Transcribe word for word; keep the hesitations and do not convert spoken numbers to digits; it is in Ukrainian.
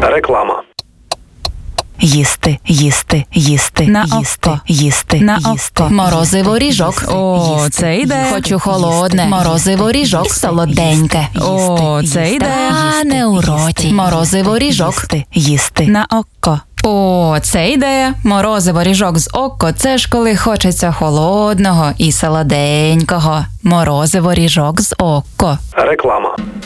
Реклама. Їсти, їсти, їсти, На їсти, око. їсти, На їсти. око. Морозиво ріжок. О, їсти, це ідея. їсти, Хочу холодне. їсти, Морозиво ріжок. їсти, Солоденьке. О, їсти, це їсти, ідея. їсти, А не у їсти, роті. їсти, Морозиво ріжок. їсти, їсти. На око. О, це ідея. Морозиво ріжок з око – це ж коли хочеться холодного і солоденького. Морозиво ріжок з око. Реклама.